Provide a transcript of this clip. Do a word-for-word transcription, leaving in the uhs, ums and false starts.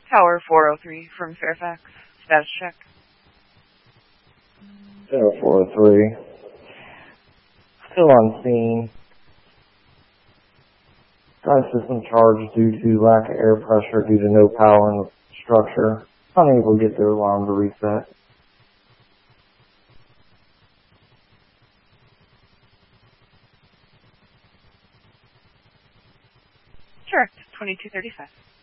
Tower four oh three from Fairfax. Status check. Tower four oh three. Still on scene. Drive system charged due to lack of air pressure due to no power in the structure. Unable to get their alarm to reset. Correct. twenty-two thirty-five.